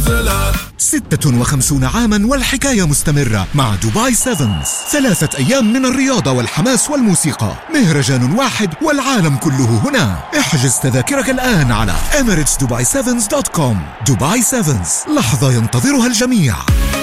56 عاما والحكاية مستمرة مع دبي سيفنز. 3 أيام من الرياضة والحماس والموسيقى، مهرجان واحد والعالم كله هنا. احجز تذاكرك الآن على emirates dubai7s.com. دبي سيفنز، لحظة ينتظرها الجميع.